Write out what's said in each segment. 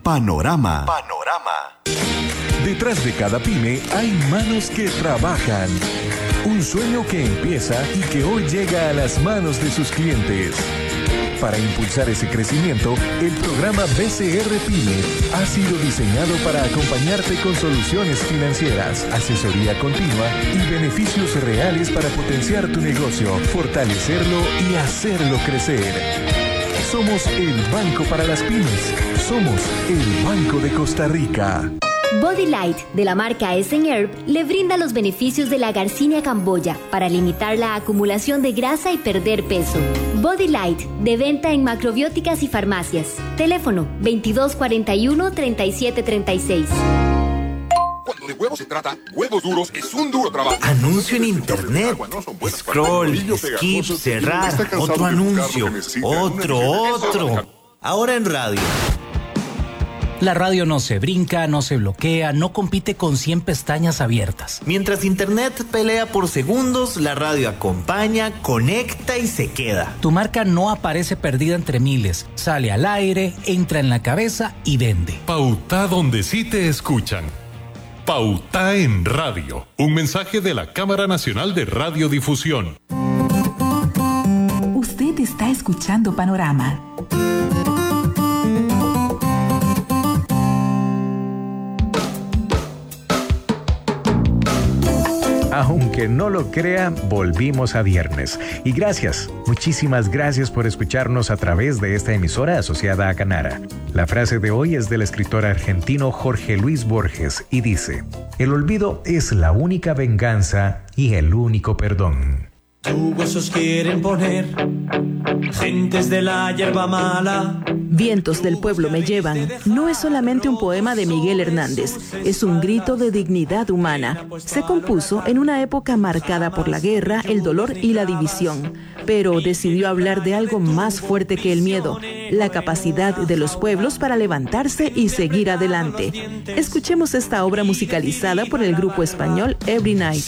Panorama. Detrás de cada pyme hay manos que trabajan. Un sueño que empieza y que hoy llega a las manos de sus clientes. Para impulsar ese crecimiento, el programa BCR Pyme ha sido diseñado para acompañarte con soluciones financieras, asesoría continua y beneficios reales para potenciar tu negocio, fortalecerlo y hacerlo crecer. Somos el banco para las pymes. Somos el Banco de Costa Rica. Body Light, de la marca Essen-Herb, le brinda los beneficios de la Garcinia camboya para limitar la acumulación de grasa y perder peso. Body Light, de venta en macrobióticas y farmacias. Teléfono 2241-3736. Cuando de huevos se trata, Huevos Duros es un duro trabajo. Anuncio en internet. Scroll, skip, cerrar. Otro anuncio. Otro. Ahora en radio. La radio no se brinca, no se bloquea, no compite con 100 pestañas abiertas. Mientras internet pelea por segundos, la radio acompaña, conecta y se queda. Tu marca no aparece perdida entre miles. Sale al aire, entra en la cabeza y vende. Pauta donde sí te escuchan. Pauta en radio. Un mensaje de la Cámara Nacional de Radiodifusión. Usted está escuchando Panorama. Aunque no lo crea, volvimos a viernes. Y gracias, muchísimas gracias por escucharnos a través de esta emisora asociada a Canara. La frase de hoy es del escritor argentino Jorge Luis Borges y dice: el olvido es la única venganza y el único perdón. Huesos quieren poner gentes de la hierba mala. Vientos del pueblo me llevan no es solamente un poema de Miguel Hernández, es un grito de dignidad humana. Se compuso en una época marcada por la guerra, el dolor y la división, pero decidió hablar de algo más fuerte que el miedo, la capacidad de los pueblos para levantarse y seguir adelante. Escuchemos esta obra musicalizada por el grupo español Every Night.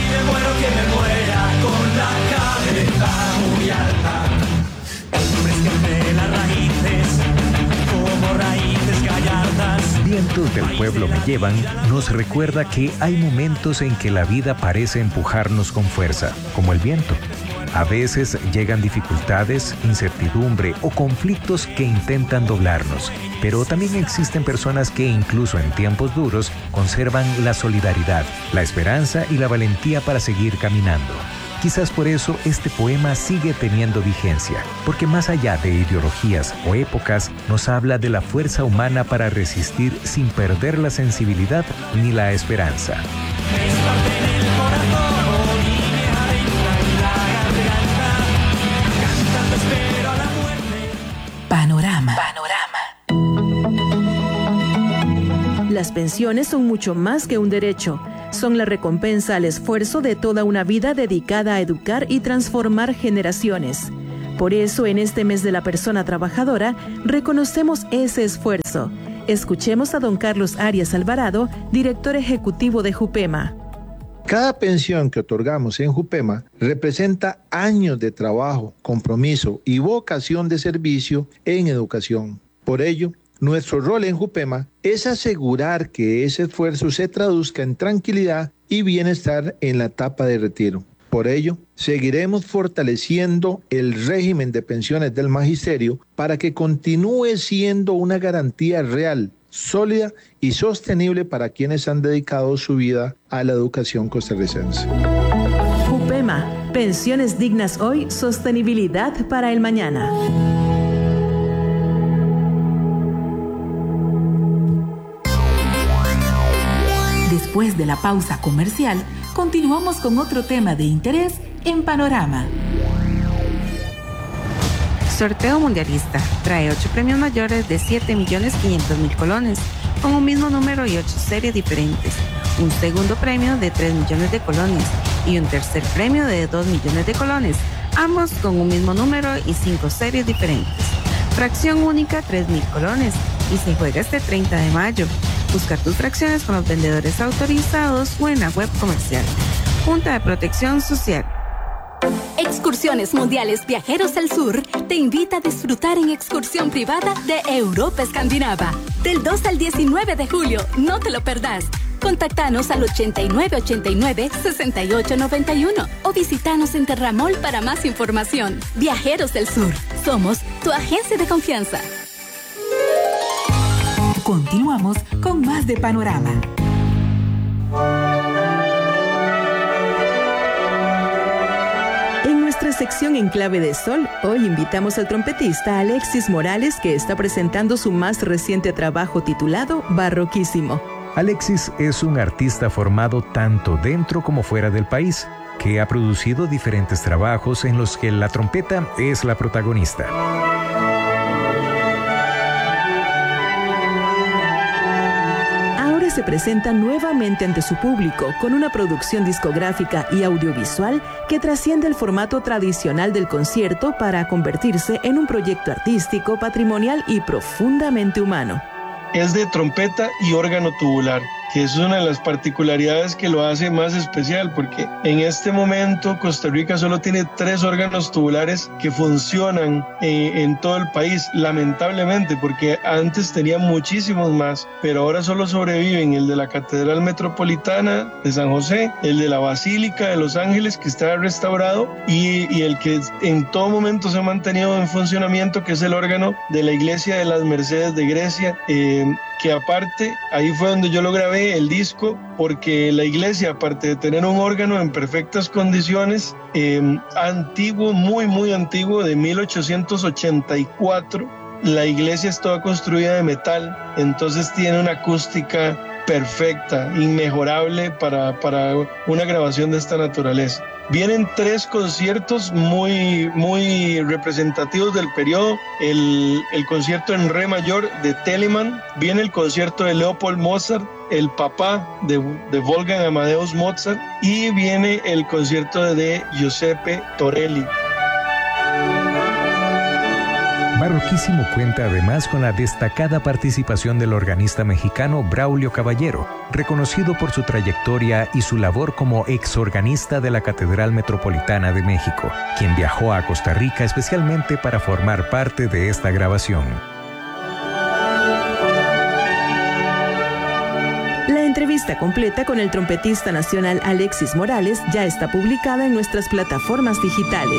Con la cabeza muy alta, refresquenme las raíces como raíces gallardas. Vientos del pueblo me llevan nos recuerda que hay momentos en que la vida parece empujarnos con fuerza, como el viento. A veces llegan dificultades, incertidumbre o conflictos que intentan doblarnos, pero también existen personas que incluso en tiempos duros conservan la solidaridad, la esperanza y la valentía para seguir caminando. Quizás por eso este poema sigue teniendo vigencia, porque más allá de ideologías o épocas, nos habla de la fuerza humana para resistir sin perder la sensibilidad ni la esperanza. Panorama. Las pensiones son mucho más que un derecho. Son la recompensa al esfuerzo de toda una vida dedicada a educar y transformar generaciones. Por eso, en este mes de la persona trabajadora, reconocemos ese esfuerzo. Escuchemos a don Carlos Arias Alvarado, director ejecutivo de Jupema. Cada pensión que otorgamos en Jupema representa años de trabajo, compromiso y vocación de servicio en educación. Por ello, nuestro rol en Jupema es asegurar que ese esfuerzo se traduzca en tranquilidad y bienestar en la etapa de retiro. Por ello, seguiremos fortaleciendo el régimen de pensiones del magisterio para que continúe siendo una garantía real, sólida y sostenible para quienes han dedicado su vida a la educación costarricense. Jupema, pensiones dignas hoy, sostenibilidad para el mañana. Después de la pausa comercial, continuamos con otro tema de interés en Panorama. Sorteo Mundialista trae 8 premios mayores de 7.500.000 colones, con un mismo número y 8 series diferentes. Un segundo premio de 3 millones de colones y un tercer premio de 2 millones de colones, ambos con un mismo número y 5 series diferentes. Fracción única 3.000 colones y se juega este 30 de mayo. Busca tus fracciones con los vendedores autorizados o en la web comercial. Junta de Protección Social. Excursiones Mundiales Viajeros del Sur te invita a disfrutar en excursión privada de Europa Escandinava. del 2 al 19 de julio. No te lo perdás. Contactanos al 8989-6891 o visitanos en Terramol para más información. Viajeros del Sur, somos tu agencia de confianza. Continuamos con más de Panorama. En nuestra sección En Clave de Sol, hoy invitamos al trompetista Alexis Morales, que está presentando su más reciente trabajo titulado Barroquísimo. Alexis es un artista formado tanto dentro como fuera del país, que ha producido diferentes trabajos en los que la trompeta es la protagonista. Ahora se presenta nuevamente ante su público con una producción discográfica y audiovisual que trasciende el formato tradicional del concierto para convertirse en un proyecto artístico, patrimonial y profundamente humano. Es de trompeta y órgano tubular, que es una de las particularidades que lo hace más especial, porque en este momento Costa Rica solo tiene 3 órganos tubulares que funcionan en todo el país, lamentablemente, porque antes tenía muchísimos más, pero ahora solo sobreviven el de la Catedral Metropolitana de San José, el de la Basílica de Los Ángeles, que está restaurado, y el que en todo momento se ha mantenido en funcionamiento, que es el órgano de la Iglesia de las Mercedes de Grecia, que aparte, ahí fue donde yo lo grabé, el disco, porque la iglesia, aparte de tener un órgano en perfectas condiciones, antiguo, muy antiguo, de 1884, la iglesia estaba construida de metal, entonces tiene una acústica perfecta, inmejorable para una grabación de esta naturaleza. Vienen 3 conciertos muy representativos del periodo. El concierto en re mayor de Telemann, viene el concierto de Leopold Mozart, el papá de Wolfgang Amadeus Mozart, y viene el concierto de Giuseppe Torelli. Barroquísimo cuenta además con la destacada participación del organista mexicano Braulio Caballero, reconocido por su trayectoria y su labor como exorganista de la Catedral Metropolitana de México, quien viajó a Costa Rica especialmente para formar parte de esta grabación. La entrevista completa con el trompetista nacional Alexis Morales ya está publicada en nuestras plataformas digitales.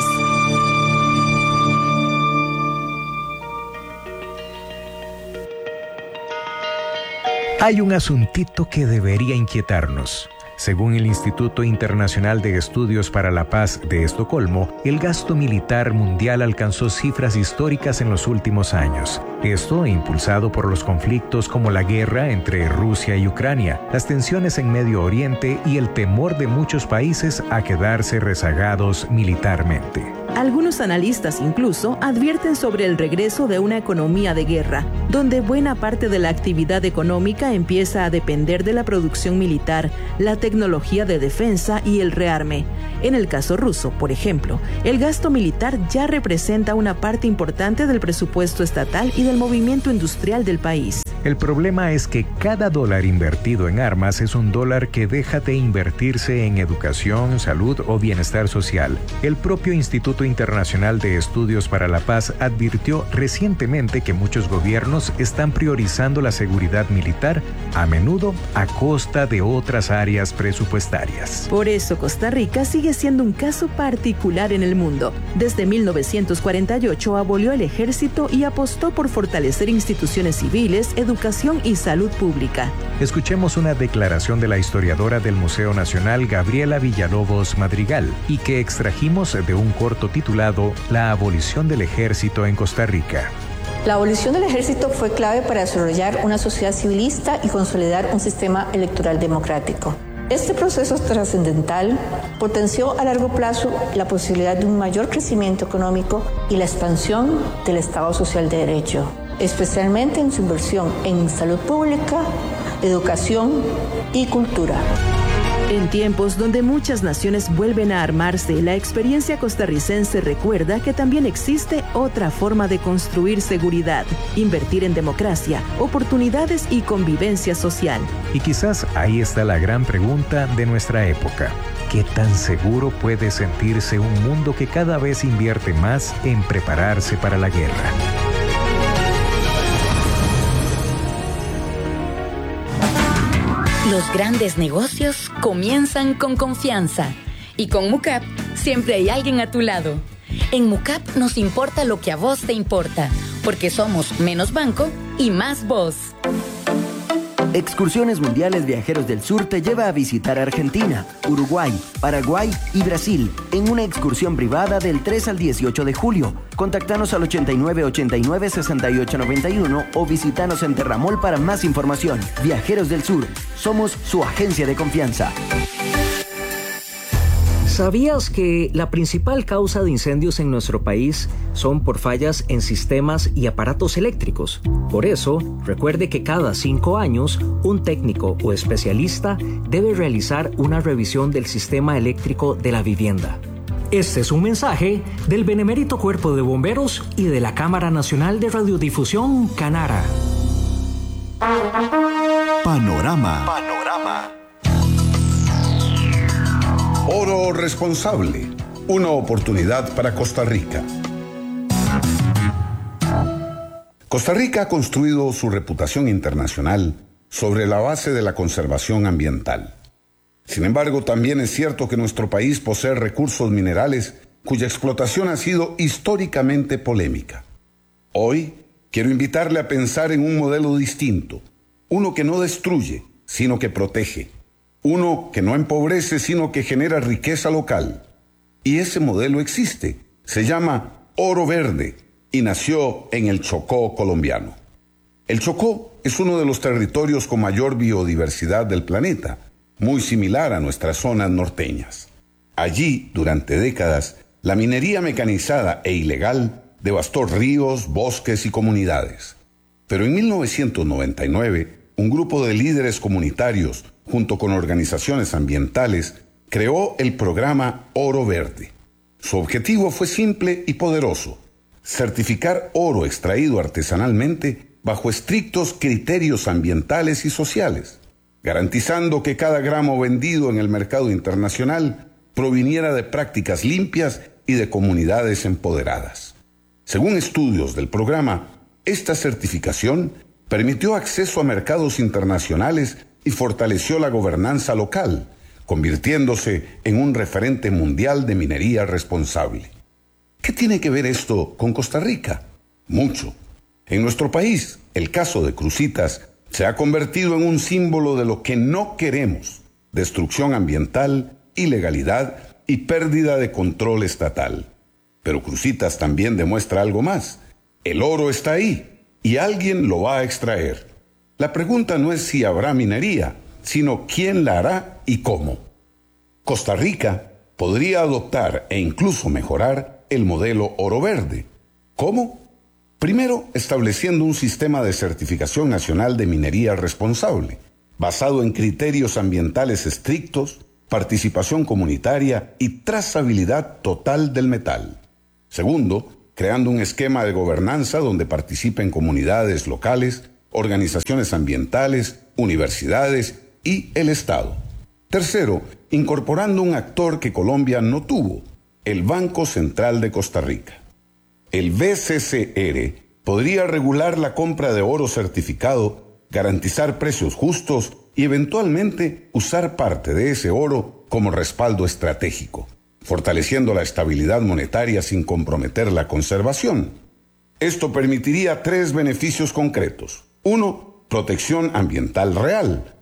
Hay un asuntito que debería inquietarnos. Según el Instituto Internacional de Estudios para la Paz de Estocolmo, el gasto militar mundial alcanzó cifras históricas en los últimos años. Esto impulsado por los conflictos como la guerra entre Rusia y Ucrania, las tensiones en Medio Oriente y el temor de muchos países a quedarse rezagados militarmente. Algunos analistas incluso advierten sobre el regreso de una economía de guerra, donde buena parte de la actividad económica empieza a depender de la producción militar, la tecnología de defensa y el rearme. En el caso ruso, por ejemplo, el gasto militar ya representa una parte importante del presupuesto estatal y del movimiento industrial del país. El problema es que cada dólar invertido en armas es un dólar que deja de invertirse en educación, salud o bienestar social. El propio Instituto Internacional de Estudios para la Paz advirtió recientemente que muchos gobiernos están priorizando la seguridad militar, a menudo a costa de otras áreas presupuestarias. Por eso Costa Rica sigue siendo un caso particular en el mundo. Desde 1948 abolió el ejército y apostó por fortalecer instituciones civiles, educación y salud pública. Escuchemos una declaración de la historiadora del Museo Nacional Gabriela Villalobos Madrigal y que extrajimos de un corto titulado La abolición del ejército en Costa Rica. La abolición del ejército fue clave para desarrollar una sociedad civilista y consolidar un sistema electoral democrático. Este proceso trascendental potenció a largo plazo la posibilidad de un mayor crecimiento económico y la expansión del Estado Social de Derecho, especialmente en su inversión en salud pública, educación y cultura. En tiempos donde muchas naciones vuelven a armarse, la experiencia costarricense recuerda que también existe otra forma de construir seguridad, invertir en democracia, oportunidades y convivencia social. Y quizás ahí está la gran pregunta de nuestra época. ¿Qué tan seguro puede sentirse un mundo que cada vez invierte más en prepararse para la guerra? Los grandes negocios comienzan con confianza. Y con MUCAP siempre hay alguien a tu lado. En MUCAP nos importa lo que a vos te importa, porque somos menos banco y más vos. Excursiones Mundiales Viajeros del Sur te lleva a visitar Argentina, Uruguay, Paraguay y Brasil en una excursión privada del 3 al 18 de julio. Contactanos al 8989-6891 o visitanos en Terramol para más información. Viajeros del Sur, somos su agencia de confianza. ¿Sabías que la principal causa de incendios en nuestro país son por fallas en sistemas y aparatos eléctricos? Por eso, recuerde que cada 5 años, un técnico o especialista debe realizar una revisión del sistema eléctrico de la vivienda. Este es un mensaje del Benemérito Cuerpo de Bomberos y de la Cámara Nacional de Radiodifusión, Canara. Panorama. Oro responsable, una oportunidad para Costa Rica. Costa Rica ha construido su reputación internacional sobre la base de la conservación ambiental. Sin embargo, también es cierto que nuestro país posee recursos minerales cuya explotación ha sido históricamente polémica. Hoy quiero invitarle a pensar en un modelo distinto, uno que no destruye, sino que protege. Uno que no empobrece, sino que genera riqueza local. Y ese modelo existe. Se llama Oro Verde y nació en el Chocó colombiano. El Chocó es uno de los territorios con mayor biodiversidad del planeta, muy similar a nuestras zonas norteñas. Allí, durante décadas, la minería mecanizada e ilegal devastó ríos, bosques y comunidades. Pero en 1999, un grupo de líderes comunitarios junto con organizaciones ambientales, creó el programa Oro Verde. Su objetivo fue simple y poderoso: certificar oro extraído artesanalmente bajo estrictos criterios ambientales y sociales, garantizando que cada gramo vendido en el mercado internacional proviniera de prácticas limpias y de comunidades empoderadas. Según estudios del programa, esta certificación permitió acceso a mercados internacionales y fortaleció la gobernanza local, convirtiéndose en un referente mundial de minería responsable. ¿Qué tiene que ver esto con Costa Rica? Mucho. En nuestro país, el caso de Cruzitas se ha convertido en un símbolo de lo que no queremos: destrucción ambiental, ilegalidad y pérdida de control estatal. Pero Cruzitas también demuestra algo más: el oro está ahí y alguien lo va a extraer. La pregunta no es si habrá minería, sino quién la hará y cómo. Costa Rica podría adoptar e incluso mejorar el modelo Oro Verde. ¿Cómo? Primero, estableciendo un sistema de certificación nacional de minería responsable, basado en criterios ambientales estrictos, participación comunitaria y trazabilidad total del metal. Segundo, creando un esquema de gobernanza donde participen comunidades locales, organizaciones ambientales, universidades y el Estado. Tercero, incorporando un actor que Colombia no tuvo: el Banco Central de Costa Rica. El BCCR podría regular la compra de oro certificado, garantizar precios justos y eventualmente usar parte de ese oro como respaldo estratégico, fortaleciendo la estabilidad monetaria sin comprometer la conservación. Esto permitiría 3 beneficios concretos. 1. Protección ambiental real,